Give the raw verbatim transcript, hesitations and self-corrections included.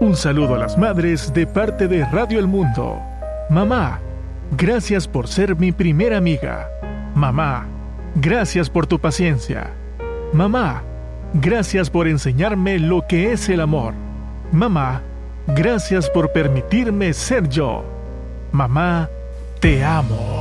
Un saludo a las madres de parte de Radio El Mundo. Mamá, gracias por ser mi primera amiga. Mamá, gracias por tu paciencia. Mamá, gracias por enseñarme lo que es el amor. Mamá, gracias por permitirme ser yo. Mamá, te amo.